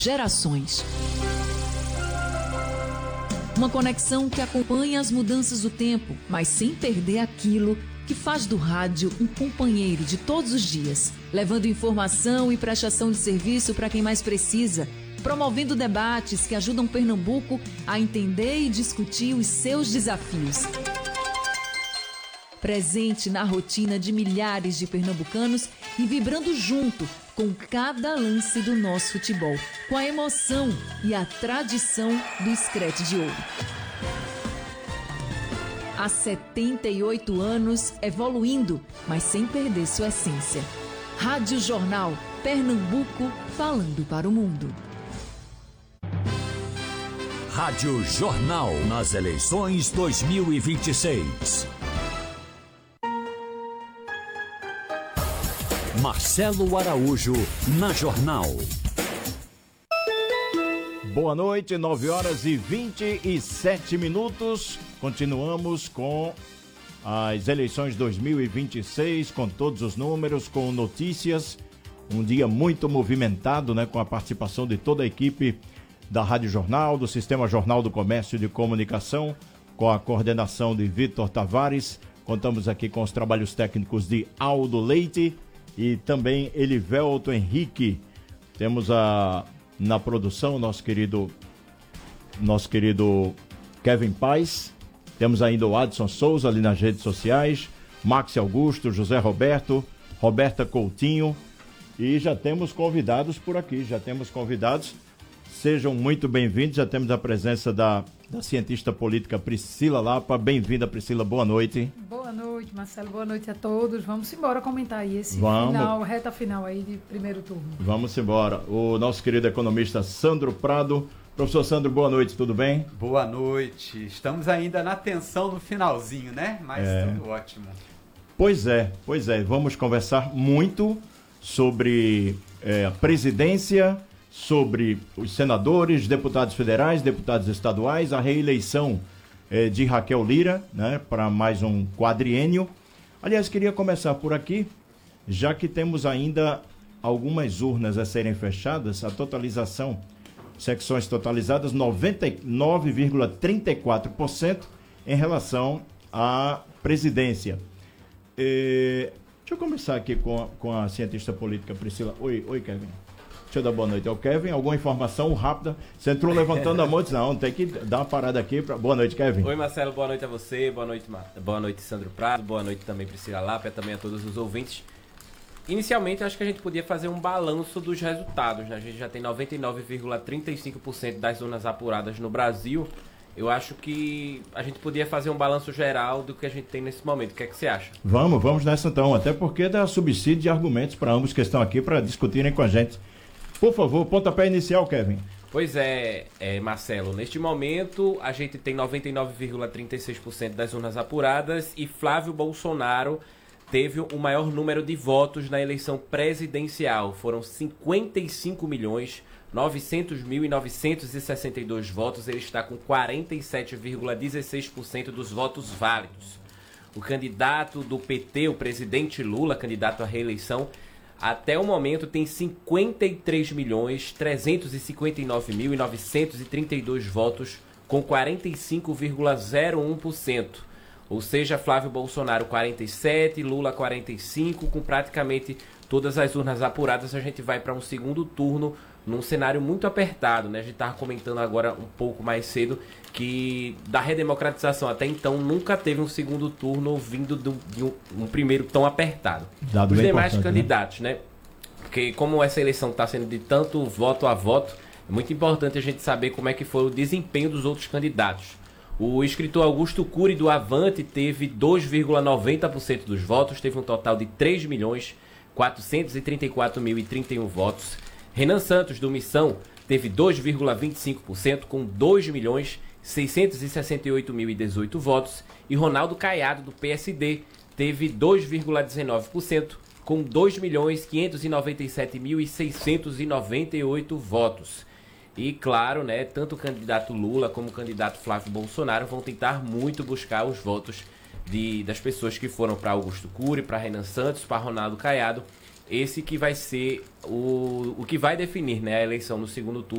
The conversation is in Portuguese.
Gerações. Uma conexão que acompanha as mudanças do tempo, mas sem perder aquilo que faz do rádio um companheiro de todos os dias, levando informação e prestação de serviço para quem mais precisa, promovendo debates que ajudam Pernambuco a entender e discutir os seus desafios. Presente na rotina de milhares de pernambucanos e vibrando junto com cada lance do nosso futebol, com a emoção e a tradição do Screte de Ouro. Há 78 anos, evoluindo, mas sem perder sua essência. Rádio Jornal, Pernambuco, falando para o mundo. Rádio Jornal nas eleições 2026. Marcelo Araújo, na Jornal. Boa noite, 9h27. Continuamos com as eleições 2026, com todos os números, com notícias. Um dia muito movimentado, né, com a participação de toda a equipe da Rádio Jornal, do Sistema Jornal do Comércio e de Comunicação, com a coordenação de Vitor Tavares. Contamos aqui com os trabalhos técnicos de Aldo Leite e também Elivelto Henrique. Temos na produção nosso querido Kevin Paz. Temos ainda o Adson Souza ali nas redes sociais, Max Augusto, José Roberto, Roberta Coutinho, e já temos convidados por aqui, Sejam muito bem-vindos. Já temos a presença da cientista política Priscila Lapa. Bem-vinda, Priscila, boa noite. Boa noite, Marcelo, boa noite a todos. Vamos embora comentar aí esse reta final aí de primeiro turno. Vamos embora. O nosso querido economista Sandro Prado. Professor Sandro, boa noite, tudo bem? Boa noite. Estamos ainda na tensão no finalzinho, né? Mas tudo ótimo. Pois é. Vamos conversar muito sobre a presidência, sobre os senadores, deputados federais, deputados estaduais, a reeleição de Raquel Lira, né, para mais um quadriênio. Aliás, queria começar por aqui, já que temos ainda algumas urnas a serem fechadas, a totalização, secções totalizadas, 99,34% em relação à presidência. Deixa eu começar aqui com a cientista política Priscila. Oi, Kevin. Deixa eu dar boa noite ao Kevin. Alguma informação rápida? Você entrou levantando a mão e disse, não, tem que dar uma parada aqui. Boa noite, Kevin. Oi, Marcelo. Boa noite a você. Boa noite, Sandro Prado. Boa noite também, Priscila Lapa, também a todos os ouvintes. Inicialmente, acho que a gente podia fazer um balanço dos resultados, né? A gente já tem 99,35% das urnas apuradas no Brasil. Eu acho que a gente podia fazer um balanço geral do que a gente tem nesse momento. O que é que você acha? Vamos nessa então. Até porque dá subsídio de argumentos para ambos que estão aqui para discutirem com a gente. Por favor, pontapé inicial, Kevin. Pois é, Marcelo, neste momento a gente tem 99,36% das urnas apuradas e Flávio Bolsonaro teve o maior número de votos na eleição presidencial. Foram 55.900.962 votos. Ele está com 47,16% dos votos válidos. O candidato do PT, o presidente Lula, candidato à reeleição, até o momento tem 53.359.932 votos, com 45,01%. Ou seja, Flávio Bolsonaro 47, Lula 45, com praticamente todas as urnas apuradas. A gente vai para um segundo turno num cenário muito apertado, né? A gente estava comentando agora um pouco mais cedo que da redemocratização até então nunca teve um segundo turno vindo de um primeiro tão apertado. Os demais candidatos, né? Porque como essa eleição está sendo de tanto voto a voto, é muito importante a gente saber como é que foi o desempenho dos outros candidatos. O escritor Augusto Cury, do Avante, teve 2,90% dos votos, teve um total de 3.434.031 votos. Renan Santos, do Missão, teve 2,25%, com 2.668.018 votos. E Ronaldo Caiado, do PSD, teve 2,19%, com 2.597.698 votos. E claro, né, tanto o candidato Lula como o candidato Flávio Bolsonaro vão tentar muito buscar os votos das pessoas que foram para Augusto Cury, para Renan Santos, para Ronaldo Caiado. Esse que vai ser o que vai definir, né, a eleição no segundo turno.